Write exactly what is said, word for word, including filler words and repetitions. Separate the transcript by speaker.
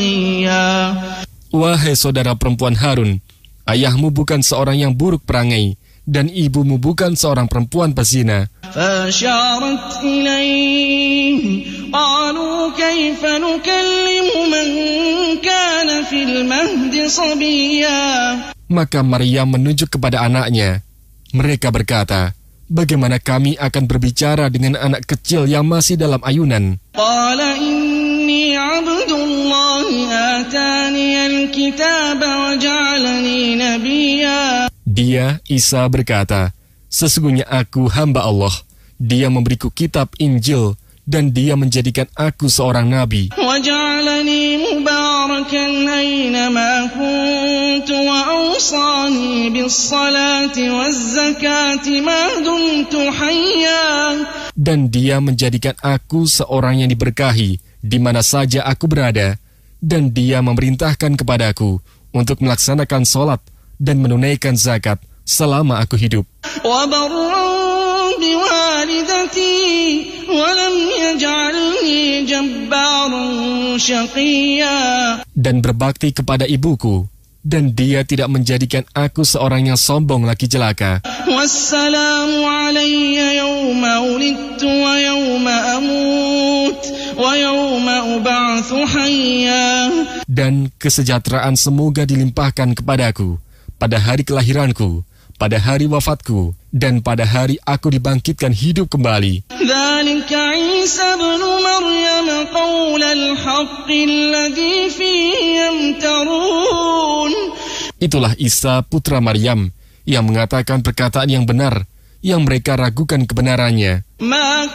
Speaker 1: Wahai saudara perempuan Harun, ayahmu bukan seorang yang buruk perangai, dan ibumu bukan seorang perempuan pezina.
Speaker 2: فأشارت إليه قالوا كيف نكلم من كان في المهد صبيا.
Speaker 1: Maka Maryam menunjuk kepada anaknya. Mereka berkata, bagaimana kami akan berbicara dengan anak kecil yang masih dalam ayunan?
Speaker 2: قال إني عبد الله آتاني الكتاب وجعلني نبيا.
Speaker 1: Dia, Isa, berkata, sesungguhnya aku hamba Allah. Dia memberiku kitab Injil, dan dia menjadikan aku seorang nabi.
Speaker 2: وجعلني مباركا أينما كنت وأوصاني بالصلاة والزكاة ما دمت حيا.
Speaker 1: Dan dia menjadikan aku seorang yang diberkahi di mana saja aku berada. Dan dia memerintahkan kepadaku untuk melaksanakan sholat dan menunaikan zakat selama aku hidup.
Speaker 2: وبرا بوالدتي ولم يجعلني جبارا شقيا.
Speaker 1: Dan berbakti kepada ibuku, dan dia tidak menjadikan aku seorang yang sombong lagi celaka.
Speaker 2: والسلام علي يوم ولدت ويوم أموت ويوم أبعث حيا.
Speaker 1: Dan kesejahteraan semoga dilimpahkan kepadaku pada hari kelahiranku, pada hari wafatku, dan pada hari aku dibangkitkan hidup kembali.
Speaker 2: ذلك عيسى ابن مريم قول الحق الذي فيه يمترون.
Speaker 1: Itulah Isa putra Maryam yang mengatakan perkataan yang benar, yang mereka ragukan kebenarannya.
Speaker 2: ما